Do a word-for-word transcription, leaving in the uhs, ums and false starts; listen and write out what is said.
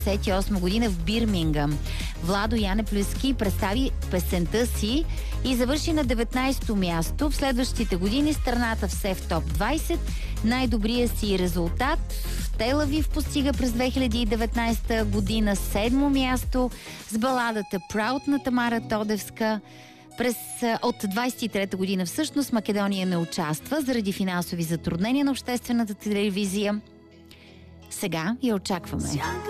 деветдесет и осма година в Бирмингъм. Владо Янеплюски представи песента си и завърши на деветнайсето място. В следващите години страната все в топ двайсет. Най-добрият си резултат в Тел Авив постига през две хиляди и деветнайсета година седмо място с баладата Proud на Тамара Тодевска. През, от двайсет и трета година всъщност Македония не участва заради финансови затруднения на обществената телевизия. Сега я очакваме.